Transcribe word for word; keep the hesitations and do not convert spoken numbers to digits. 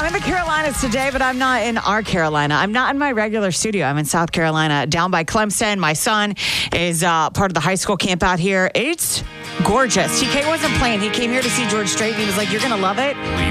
in the Carolinas today, but I'm not in our Carolina. I'm not in my regular studio. I'm in South Carolina, down by Clemson. My son is uh, part of the high school camp out here. It's gorgeous. T K wasn't playing. He came here to see George Strait, and he was like, "You're going to love it."